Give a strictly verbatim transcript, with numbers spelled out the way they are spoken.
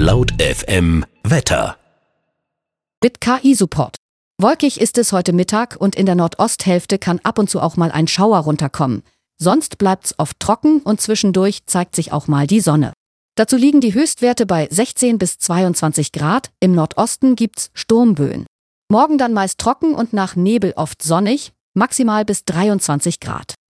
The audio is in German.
Laut F M Wetter. Mit K I-Support. Wolkig ist es heute Mittag und in der Nordosthälfte kann ab und zu auch mal ein Schauer runterkommen. Sonst bleibt's oft trocken und zwischendurch zeigt sich auch mal die Sonne. Dazu liegen die Höchstwerte bei sechzehn bis zweiundzwanzig Grad. Im Nordosten gibt's Sturmböen. Morgen dann meist trocken und nach Nebel oft sonnig, maximal bis dreiundzwanzig Grad.